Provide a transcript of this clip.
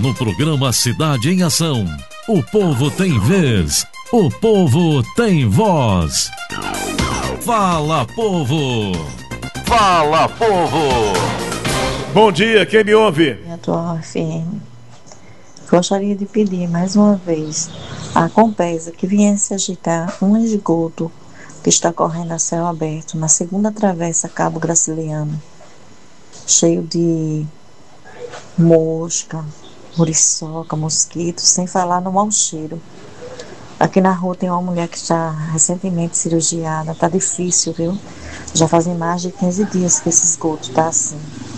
no programa Cidade em Ação. O povo tem vez, o povo tem voz. Fala, povo! Fala, povo! Bom dia, quem me ouve? Atual FM. Gostaria de pedir mais uma vez à Compesa que viesse agitar um esgoto que está correndo a céu aberto na segunda travessa Cabo Graciliano, cheio de mosca, muriçoca, mosquito, sem falar no mau cheiro. Aqui na rua tem uma mulher que está recentemente cirurgiada, tá difícil, viu? Já fazem mais de 15 dias que esse esgoto tá assim.